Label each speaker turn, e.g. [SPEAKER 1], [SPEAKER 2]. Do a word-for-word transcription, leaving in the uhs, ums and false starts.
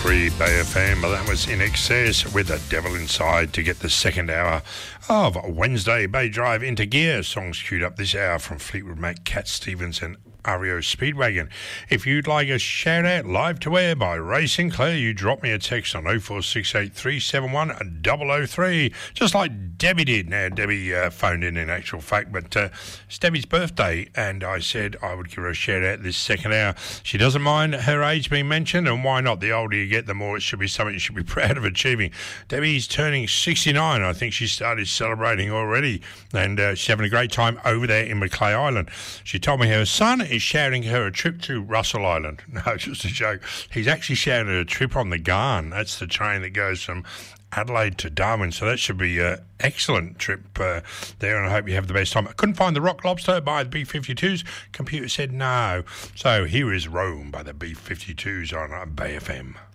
[SPEAKER 1] three Bay F M. That was In Excess with The Devil Inside to get the second hour of Wednesday Bay Drive into gear. Songs queued up this hour from Fleetwood Mac, Cat Stevens and R E O Speedwagon. If you'd like a shout out live to air by Ray Sinclair, you drop me a text on oh four six eight, three seven one, double oh three, just like Debbie did. Now, Debbie uh, phoned in in actual fact, but uh, it's Debbie's birthday, and I said I would give her a shout out this second hour. She doesn't mind her age being mentioned, and why not? The older you get, the more it should be something you should be proud of achieving. Debbie's turning sixty-nine. I think she started celebrating already, and uh, she's having a great time over there in Macleay Island. She told me her son is shouting her a trip to Russell Island. No, just a joke. He's actually shouting her a trip on the Garn. That's the train that goes from Adelaide to Darwin, so that should be an excellent trip uh, there, and I hope you have the best time. I couldn't find the Rock Lobster by the B fifty-twos. Computer said no. So here is Rome by the B fifty-twos on Bay F M.